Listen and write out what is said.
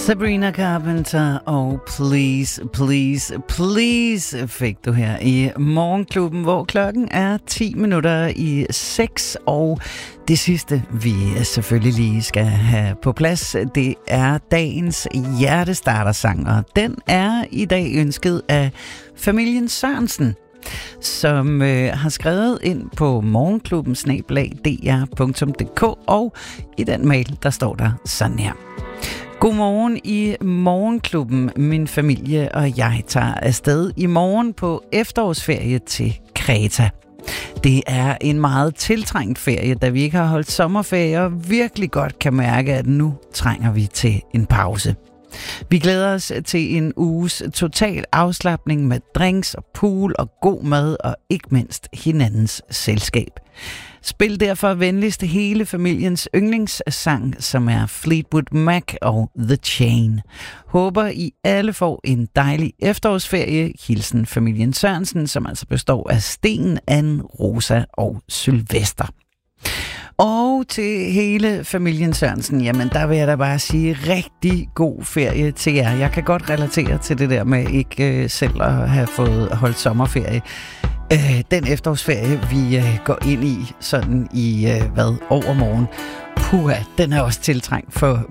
Sabrina Carpenter og Please, Please, Please fik du her i Morgenklubben, hvor klokken er 6:10, og det sidste, vi selvfølgelig lige skal have på plads, det er dagens hjertestartersang, og den er i dag ønsket af familien Sørensen, som har skrevet ind på morgenklubben@dr.dk, og i den mail, der står der sådan her. Godmorgen i Morgenklubben. Min familie og jeg tager afsted i morgen på efterårsferie til Kreta. Det er en meget tiltrængt ferie, da vi ikke har holdt sommerferie og virkelig godt kan mærke, at nu trænger vi til en pause. Vi glæder os til en uges total afslapning med drinks og pool og god mad og ikke mindst hinandens selskab. Spil derfor venligst hele familiens yndlingssang, som er Fleetwood Mac og The Chain. Håber I alle får en dejlig efterårsferie. Hilsen familien Sørensen, som altså består af Sten, Anne, Rosa og Sylvester. Og til hele familien Sørensen, jamen der vil jeg da bare sige rigtig god ferie til jer. Jeg kan godt relatere til det der med ikke selv at have fået holdt sommerferie. Den efterårsferie, vi går ind i sådan i overmorgen, puha, den er også tiltrængt for